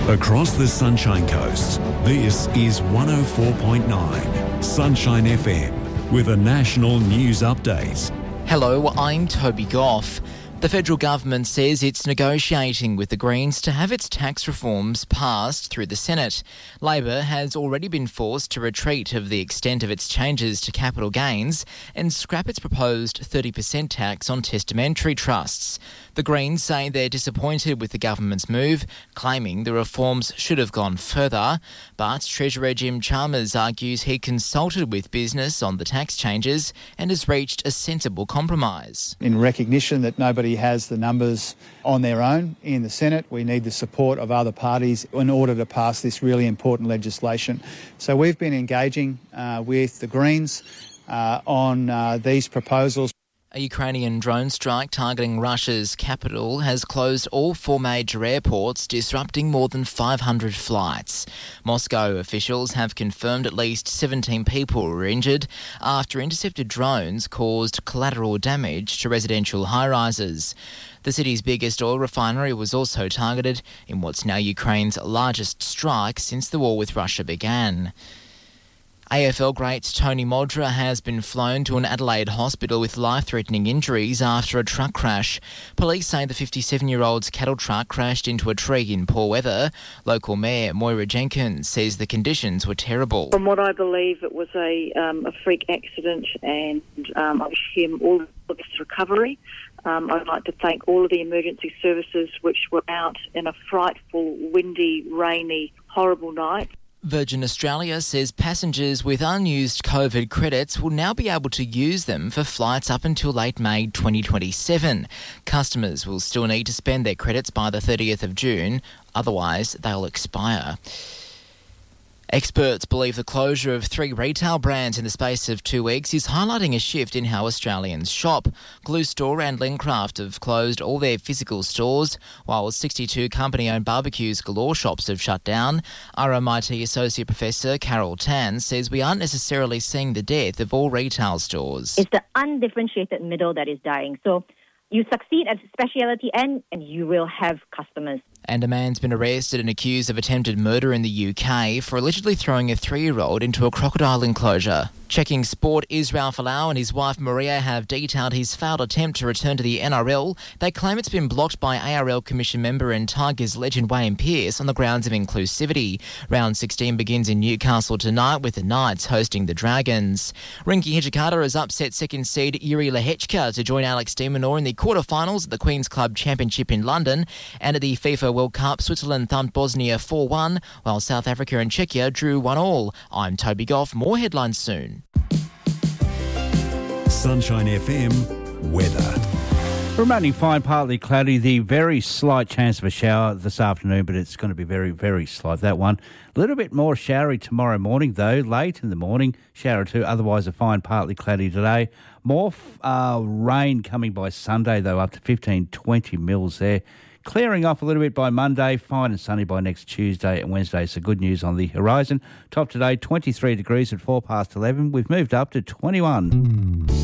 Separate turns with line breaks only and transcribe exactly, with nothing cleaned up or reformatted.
Across the Sunshine Coast, this is one oh four point nine Sunshine F M with a national news update.
Hello, I'm Toby Goff. The federal government says it's negotiating with the Greens to have its tax reforms passed through the Senate. Labor has already been forced to retreat of the extent of its changes to capital gains and scrap its proposed thirty percent tax on testamentary trusts. The Greens say they're disappointed with the government's move, claiming the reforms should have gone further. But Treasurer Jim Chalmers argues he consulted with business on the tax changes and has reached a sensible compromise.
In recognition that nobody has the numbers on their own in the Senate, we need the support of other parties in order to pass this really important legislation. So we've been engaging uh, with the Greens uh, on uh, these proposals.
A Ukrainian drone strike targeting Russia's capital has closed all four major airports, disrupting more than five hundred flights. Moscow officials have confirmed at least seventeen people were injured after intercepted drones caused collateral damage to residential high-rises. The city's biggest oil refinery was also targeted in what's now Ukraine's largest strike since the war with Russia began. A F L great Tony Modra has been flown to an Adelaide hospital with life-threatening injuries after a truck crash. Police say the fifty-seven-year-old's cattle truck crashed into a tree in poor weather. Local Mayor Moira Jenkins says the conditions were terrible.
From what I believe, it was a, um, a freak accident, and um, I wish him all of his recovery. Um, I'd like to thank all of the emergency services which were out in a frightful, windy, rainy, horrible night.
Virgin Australia says passengers with unused COVID credits will now be able to use them for flights up until late May twenty twenty-seven. Customers will still need to spend their credits by the thirtieth of June, otherwise they'll expire. Experts believe the closure of three retail brands in the space of two weeks is highlighting a shift in how Australians shop. Glue Store and Lincraft have closed all their physical stores, while sixty-two company-owned Barbecues Galore shops have shut down. R M I T Associate Professor Carol Tan says we aren't necessarily seeing the death of all retail stores.
It's the undifferentiated middle that is dying. So you succeed at specialty end and you will have customers.
And a man's been arrested and accused of attempted murder in the U K for allegedly throwing a three-year-old into a crocodile enclosure. Checking Sport, Israel Folau and his wife Maria have detailed his failed attempt to return to the N R L. They claim it's been blocked by A R L Commission member and Tigers legend Wayne Pearce on the grounds of inclusivity. Round sixteen begins in Newcastle tonight with the Knights hosting the Dragons. Rinky Hijikata has upset second seed Yuri Lehechka to join Alex de Minaur in the quarterfinals at the Queen's Club Championship in London. And at the FIFA World Cup, Switzerland thumped Bosnia four one, while South Africa and Czechia drew one all. I'm Toby Goff. More headlines soon.
Sunshine F M weather.
Remaining fine, partly cloudy. The very slight chance of a shower this afternoon, but it's going to be very, very slight, that one. A little bit more showery tomorrow morning, though. Late in the morning, shower or two. Otherwise, a fine, partly cloudy today. More uh, rain coming by Sunday, though, up to fifteen, twenty mils there. Clearing off a little bit by Monday, fine and sunny by next Tuesday and Wednesday. So good news on the horizon. Top today, twenty-three degrees at four past eleven. We've moved up to twenty-one.